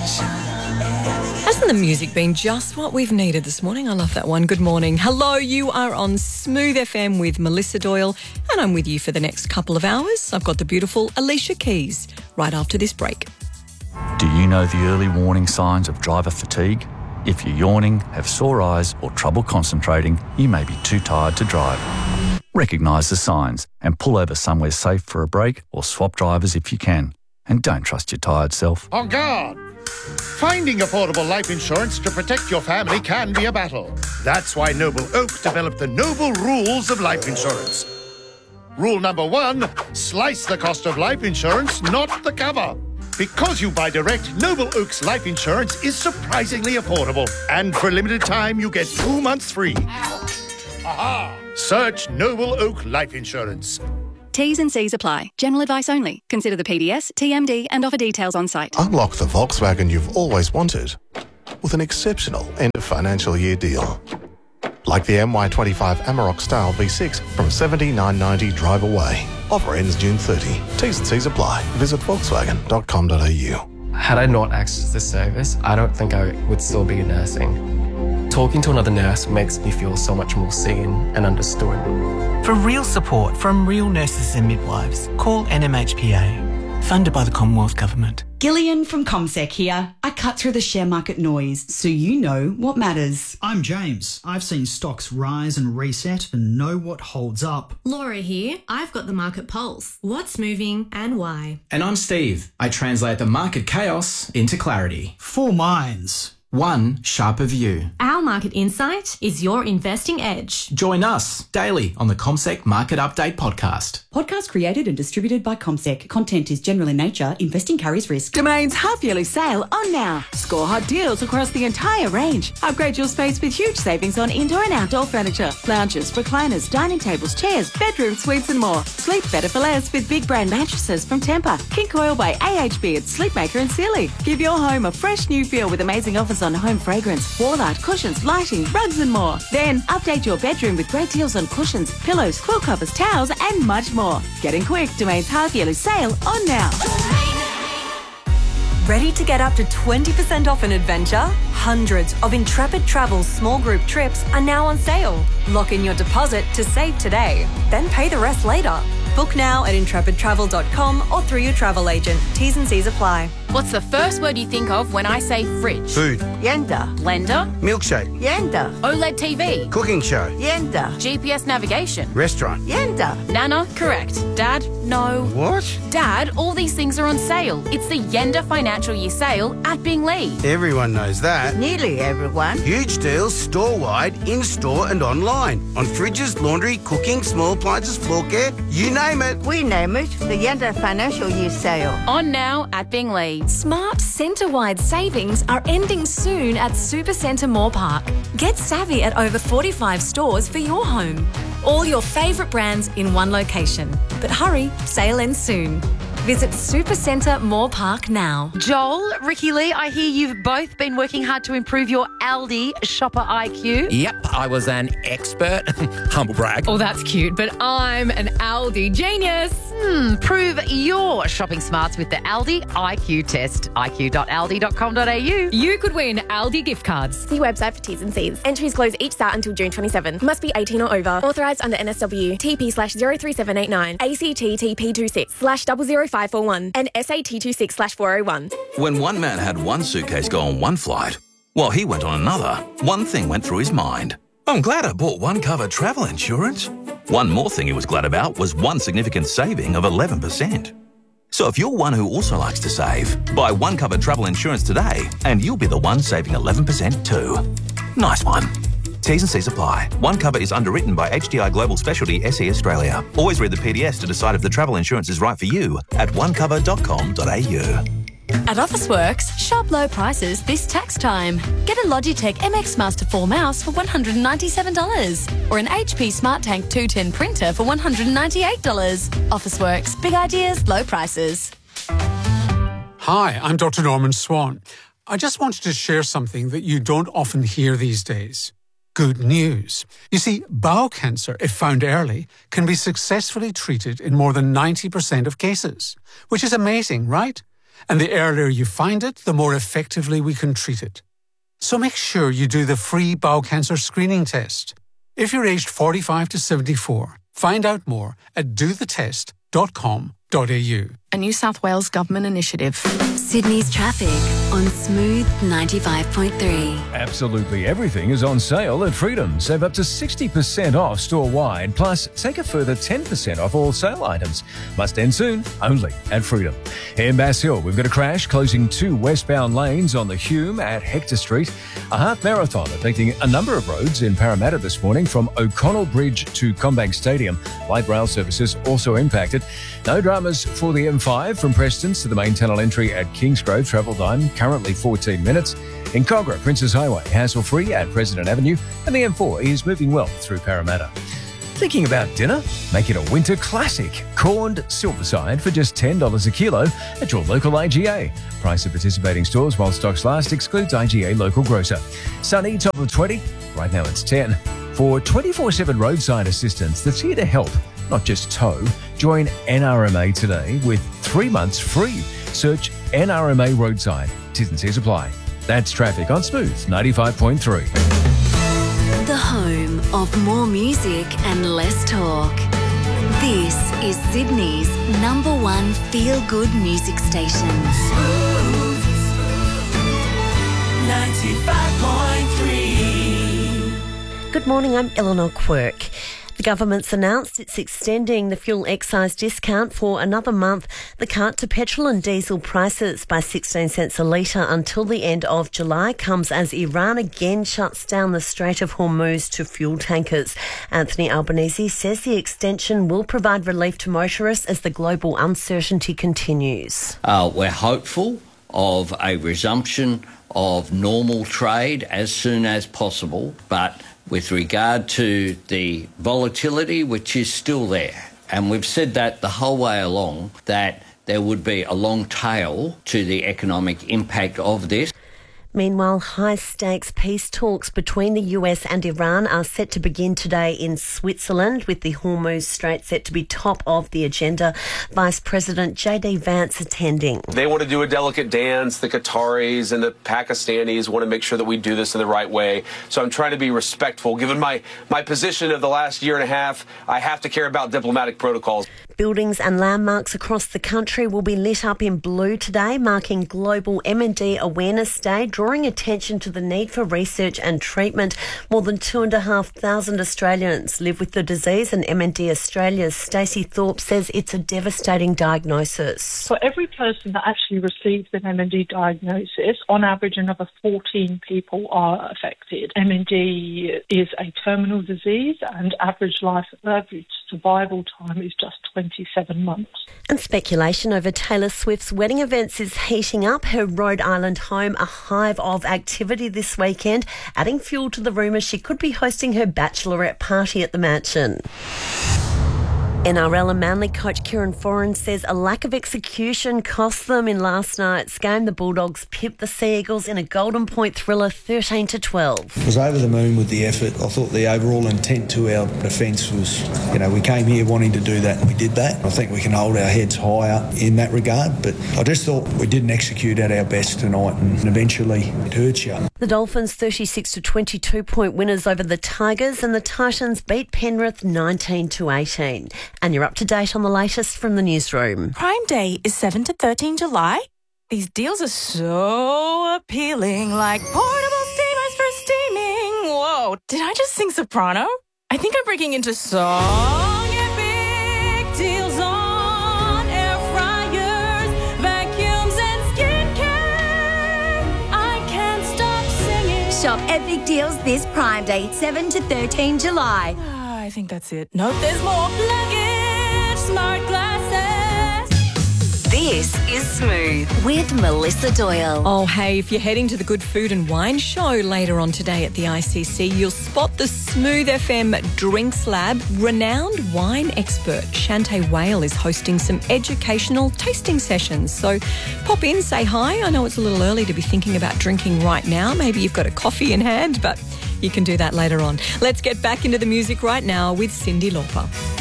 Hasn't the music been just what we've needed this morning? I love that one. Good morning. Hello, you are on Smooth FM with Melissa Doyle, and I'm with you for the next couple of hours. I've got the beautiful Alicia Keys right after this break. Do you know the early warning signs of driver fatigue? If you're yawning, have sore eyes or trouble concentrating, you may be too tired to drive. Recognise the signs and pull over somewhere safe for a break or swap drivers if you can. And don't trust your tired self. On guard! Finding affordable life insurance to protect your family can be a battle. That's why Noble Oak developed the Noble Rules of Life Insurance. Rule number 1, slice the cost of life insurance, not the cover. Because you buy direct, Noble Oak's life insurance is surprisingly affordable. And for a limited time, you get 2 months free. Aha! Search Noble Oak Life Insurance. T's and C's apply. General advice only. Consider the PDS, TMD and offer details on site. Unlock the Volkswagen you've always wanted with an exceptional end of financial year deal. Like the MY25 Amarok Style V6 from $79.90 drive away. Offer ends June 30. T's and C's apply. Visit volkswagen.com.au. Had I not accessed this service, I don't think I would still be nursing. Talking to another nurse makes me feel so much more seen and understood. For real support from real nurses and midwives, call NMHPA. Funded by the Commonwealth Government. Gillian from ComSec here. I cut through the share market noise so you know what matters. I'm James. I've seen stocks rise and reset and know what holds up. Laura here. I've got the market pulse. What's moving and why? And I'm Steve. I translate the market chaos into clarity. 4 minds. One sharper view. Our market insight is your investing edge. Join us daily on the ComSec Market Update podcast. Podcast created and distributed by ComSec. Content is general in nature. Investing carries risk. Domain's half-yearly sale on now. Score hot deals across the entire range. Upgrade your space with huge savings on indoor and outdoor furniture, lounges, recliners, dining tables, chairs, bedroom suites and more. Sleep better for less with big brand mattresses from Tempur, King Coil by AHB and Sleepmaker and Sealy. Give your home a fresh new feel with amazing offers on home fragrance, wall art, cushions, lighting, rugs and more. Then update your bedroom with great deals on cushions, pillows, quilt covers, towels and much more. Get in quick. Domain's half-yearly sale on now. Ready to get up to 20% off an adventure? Hundreds of Intrepid Travel's small group trips are now on sale. Lock in your deposit to save today, then pay the rest later. Book now at intrepidtravel.com or through your travel agent. T's and C's apply. What's the first word you think of when I say fridge? Food. Yenda. Blender. Milkshake. Yenda. OLED TV. Cooking show. Yenda. GPS navigation. Restaurant. Yenda. Nana, correct. Dad, no. What? Dad, all these things are on sale. It's the Yenda Financial Year Sale at Binglee. Everyone knows that. Nearly everyone. Huge deals store-wide, in-store and online. On fridges, laundry, cooking, small appliances, floor care, you name it. We name it the Yenda Financial Year Sale. On now at Binglee. Smart centre-wide savings are ending soon at Supercentre Moore Park. Get savvy at over 45 stores for your home. All your favourite brands in one location. But hurry, sale ends soon. Visit Supercentre Moore Park now. Joel, Ricky Lee, I hear you've both been working hard to improve your Aldi shopper IQ. Yep, I was an expert. Humble brag. Oh, that's cute, but I'm an Aldi genius. Prove your shopping smarts with the Aldi IQ test. iq.aldi.com.au. You could win Aldi gift cards. See website for T's and C's. Entries close each start until June 27. Must be 18 or over. Authorised under NSW. TP/03789. ACT TP26/00541. And SAT26/401. When one man had one suitcase go on one flight, while he went on another, one thing went through his mind. I'm glad I bought One Cover travel insurance. One more thing he was glad about was one significant saving of 11%. So if you're one who also likes to save, buy One Cover travel insurance today and you'll be the one saving 11% too. Nice one. T's and C's apply. One Cover is underwritten by HDI Global Specialty SE Australia. Always read the PDS to decide if the travel insurance is right for you at onecover.com.au. At Officeworks, shop low prices this tax time. Get a Logitech MX Master 4 mouse for $197 or an HP Smart Tank 210 printer for $198. Officeworks, big ideas, low prices. Hi, I'm Dr. Norman Swan. I just wanted to share something that you don't often hear these days. Good news. You see, bowel cancer, if found early, can be successfully treated in more than 90% of cases, which is amazing, right? And the earlier you find it, the more effectively we can treat it. So make sure you do the free bowel cancer screening test. If you're aged 45 to 74, find out more at dothetest.com.au. A New South Wales government initiative. Sydney's traffic on Smooth 95.3. Absolutely everything is on sale at Freedom. Save up to 60% off store-wide, plus take a further 10% off all sale items. Must end soon, only at Freedom. In Bass Hill, we've got a crash closing 2 westbound lanes on the Hume at Hector Street. A half marathon affecting a number of roads in Parramatta this morning from O'Connell Bridge to Combank Stadium. Light rail services also impacted. No dramas for the M5 from Prestons to the main tunnel entry at Kingsgrove. Travel time currently 14 minutes. In Cogra, Princes Highway, hassle-free at President Avenue, and the M4 is moving well through Parramatta. Thinking about dinner? Make it a winter classic. Corned silverside for just $10 a kilo at your local IGA. Price of participating stores while stocks last excludes IGA local grocer. Sunny, top of 20. Right now it's 10. For 24/7 roadside assistance that's here to help, not just tow, join NRMA today with 3 months free. Search NRMA Roadside. T&Cs apply. That's traffic on Smooth 95.3. The home of more music and less talk. This is Sydney's #1 feel-good music station. Smooth 95.3. Good morning, I'm Eleanor Quirk. The government's announced it's extending the fuel excise discount for another month. The cut to petrol and diesel prices by 16 cents a litre until the end of July comes as Iran again shuts down the Strait of Hormuz to fuel tankers. Anthony Albanese says the extension will provide relief to motorists as the global uncertainty continues. We're hopeful of a resumption of normal trade as soon as possible, but with regard to the volatility, which is still there, and we've said that the whole way along, that there would be a long tail to the economic impact of this. Meanwhile, high-stakes peace talks between the US and Iran are set to begin today in Switzerland, with the Hormuz Strait set to be top of the agenda. Vice President J.D. Vance attending. They want to do a delicate dance. The Qataris and the Pakistanis want to make sure that we do this in the right way. So I'm trying to be respectful. Given my position of the last year and a half, I have to care about diplomatic protocols. Buildings and landmarks across the country will be lit up in blue today, marking Global MND Awareness Day, drawing attention to the need for research and treatment. More than 2,500 Australians live with the disease, and MND Australia's Stacey Thorpe says it's a devastating diagnosis. For every person that actually receives an MND diagnosis, on average another 14 people are affected. MND is a terminal disease, and average survival time is just 27 months. And speculation over Taylor Swift's wedding events is heating up. Her Rhode Island home, a hive of activity this weekend, adding fuel to the rumours she could be hosting her bachelorette party at the mansion. NRL and Manly coach Kieran Foran says a lack of execution cost them in last night's game. The Bulldogs pipped the Sea Eagles in a Golden Point thriller 13-12. I was over the moon with the effort. I thought the overall intent to our defence was, we came here wanting to do that and we did that. I think we can hold our heads higher in that regard, but I just thought we didn't execute at our best tonight, and eventually it hurts you. The Dolphins 36-22 point winners over the Tigers, and the Titans beat Penrith 19-18. And you're up to date on the latest from the newsroom. Prime Day is 7 to 13 July. These deals are so appealing, like portable steamers for steaming. Whoa, did I just sing soprano? I think I'm breaking into song. Epic deals on air fryers, vacuums and skincare. I can't stop singing. Shop epic deals this Prime Day, 7 to 13 July. I think that's it. Nope, there's more. Luggage, smart glasses. This is Smooth with Melissa Doyle. Oh, hey, if you're heading to the Good Food and Wine Show later on today at the ICC, you'll spot the Smooth FM Drinks Lab. Renowned wine expert Shantae Whale is hosting some educational tasting sessions. So pop in, say hi. I know it's a little early to be thinking about drinking right now. Maybe you've got a coffee in hand, but you can do that later on. Let's get back into the music right now with Cyndi Lauper.